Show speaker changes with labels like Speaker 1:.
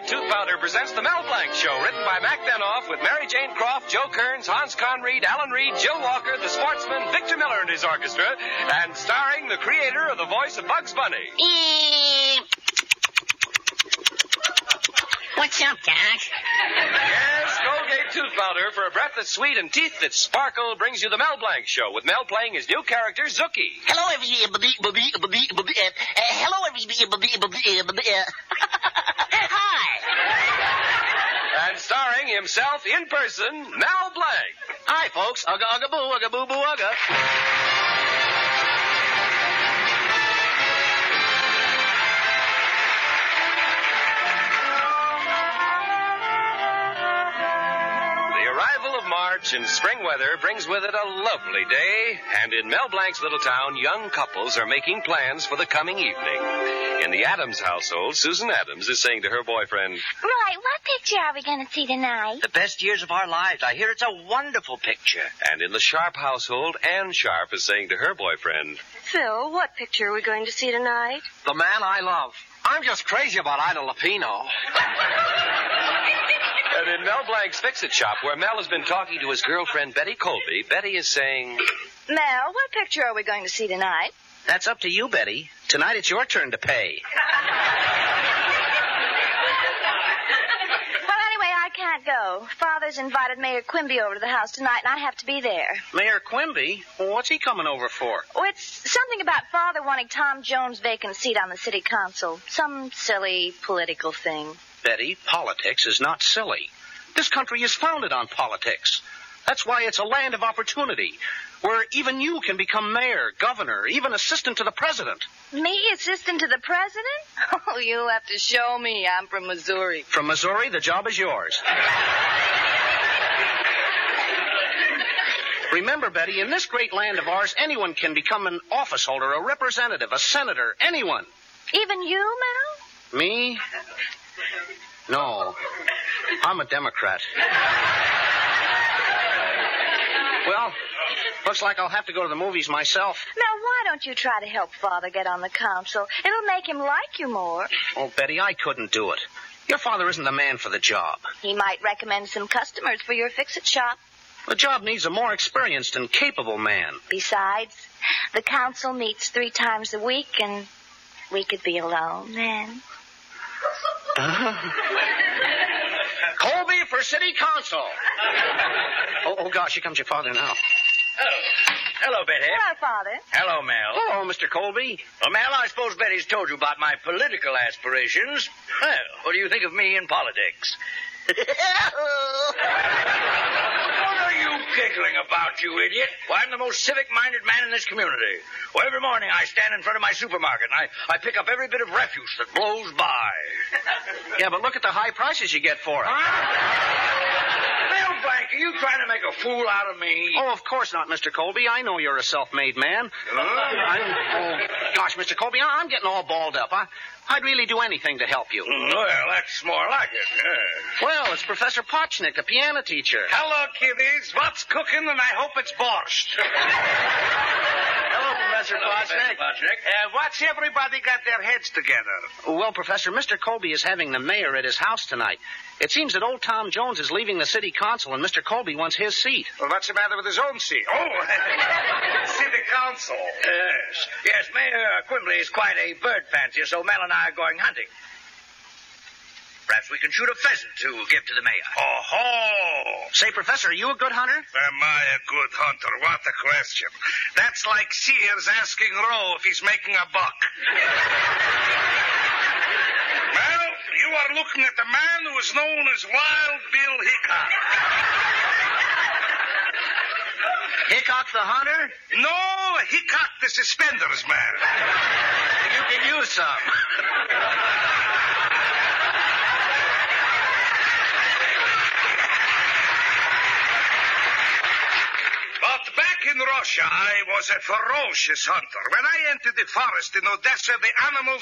Speaker 1: Colgate Tooth Powder presents The Mel Blanc Show, written by Mac Benoff with Mary Jane Croft, Joe Kearns, Hans Conried, Alan Reed, Jill Walker, the sportsman, Victor Miller and his orchestra, and starring the creator of the voice of Bugs Bunny.
Speaker 2: What's up, Doc?
Speaker 1: Yes, Colgate Tooth Powder for a breath that's sweet and teeth that sparkle brings you The Mel Blanc Show with Mel playing his new character, Zookie.
Speaker 2: Hello, everybody. Hello, everybody. Hi.
Speaker 1: And starring himself in person, Mel Blanc.
Speaker 2: Hi, folks. Ugga, ugga, boo, ugga, boo, boo, ugga.
Speaker 1: March and spring weather brings with it a lovely day, and in Mel Blanc's little town, young couples are making plans for the coming evening. In the Adams household, Susan Adams is saying to her boyfriend,
Speaker 3: Roy, what picture are we going to see tonight?
Speaker 4: The best years of our lives. I hear it's a wonderful picture.
Speaker 1: And in the Sharp household, Ann Sharp is saying to her boyfriend,
Speaker 5: Phil, what picture are we going to see tonight?
Speaker 4: The Man I Love. I'm just crazy about Ida Lupino.
Speaker 1: And in Mel Blanc's Fix-It shop, where Mel has been talking to his girlfriend, Betty Colby, Betty is saying,
Speaker 5: Mel, what picture are we going to see tonight?
Speaker 4: That's up to you, Betty. Tonight it's your turn to pay.
Speaker 5: Well, anyway, I can't go. Father's invited Mayor Quimby over to the house tonight, and I have to be there.
Speaker 4: Mayor Quimby? Well, what's he coming over for?
Speaker 5: Oh, it's something about Father wanting Tom Jones' vacant seat on the city council. Some silly political thing.
Speaker 4: Betty, politics is not silly. This country is founded on politics. That's why it's a land of opportunity, where even you can become mayor, governor, even assistant to the president.
Speaker 5: Me, assistant to the president? Oh, you'll have to show me. I'm from Missouri.
Speaker 4: From Missouri, the job is yours. Remember, Betty, in this great land of ours, anyone can become an office holder, a representative, a senator, anyone.
Speaker 5: Even you, Mel?
Speaker 4: Me? No. I'm a Democrat. Well, looks like I'll have to go to the movies myself.
Speaker 5: Now, why don't you try to help Father get on the council? It'll make him like you more.
Speaker 4: Oh, Betty, I couldn't do it. Your father isn't the man for the job.
Speaker 5: He might recommend some customers for your Fix-It shop.
Speaker 4: The job needs a more experienced and capable man.
Speaker 5: Besides, the council meets 3 times a week, and we could be alone then.
Speaker 4: Colby for city council. Oh, gosh, here comes your father now.
Speaker 6: Hello, Betty.
Speaker 5: Hello, Father.
Speaker 6: Hello, Mel.
Speaker 4: Hello, Mr. Colby.
Speaker 6: Well, Mel, I suppose Betty's told you about my political aspirations. Well, what do you think of me in politics? What are you giggling about, you idiot? Well, I'm the most civic-minded man in this community. Well, every morning I stand in front of my supermarket and I pick up every bit of refuse that blows by.
Speaker 4: Yeah, but look at the high prices you get for it.
Speaker 6: Mel Blanc, are you trying to make a fool out of me?
Speaker 4: Oh, of course not, Mr. Colby. I know you're a self-made man. Gosh, Mr. Colby, I'm getting all balled up. I'd really do anything to help you.
Speaker 6: Well, that's more like it.
Speaker 4: Well, it's Professor Potchnick, a piano teacher.
Speaker 6: Hello, kiddies. What's cooking? And I hope it's borscht.
Speaker 4: Hello, Professor Potchnick.
Speaker 6: What's everybody got their heads together?
Speaker 4: Well, Professor, Mr. Colby is having the mayor at his house tonight. It seems that old Tom Jones is leaving the city council, and Mr. Colby wants his seat.
Speaker 6: Well, what's the matter with his own seat? Oh, city council. Yes, Mayor Quimby is quite a bird fancier, so Mel and I are going hunting. Perhaps we can shoot a pheasant to give to the mayor. Oh-ho!
Speaker 4: Say, Professor, are you a good hunter?
Speaker 7: Am I a good hunter? What a question. That's like Sears asking Roe if he's making a buck. Well, you are looking at the man who is known as Wild Bill Hickok.
Speaker 4: Hickok the hunter?
Speaker 7: No, Hickok the suspenders man.
Speaker 4: You can use some.
Speaker 7: But back in Russia, I was a ferocious hunter. When I entered the forest in Odessa, the animals